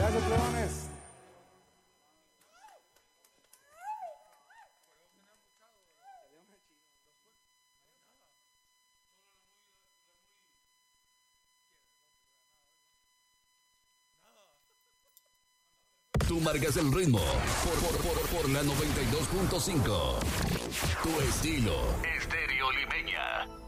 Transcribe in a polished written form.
Gracias, plebones. Tú marcas el ritmo por la 92.5. Tu estilo, Estéreo Limeña.